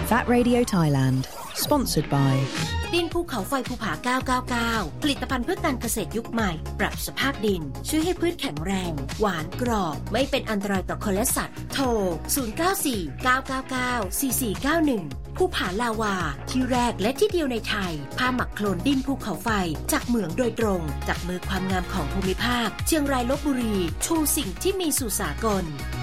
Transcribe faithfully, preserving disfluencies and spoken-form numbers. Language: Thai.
That Radio Thailand Sponsored by ดินภูเขาไฟภูผาเก้าเก้าเก้าผลิตภัณฑ์เพื่อการเกษตรยุคใหม่ปรับสภาพดินช่วยให้พืชแข็งแรงหวานกรอบไม่เป็นอันตรายต่อคนและสัตว์โทรศูนย์ เก้า สี่ เก้า เก้า เก้า สี่ สี่ เก้า หนึ่งภูผาลาวาที่แรกและที่เดียวในไทยผ้าหมักโคลนดินภูเขาไฟจากเหมืองโดยตรงจากมือความงามของภูมิภาคเชียงรายลพบุรีชูสิ่งที่มีสู่สากล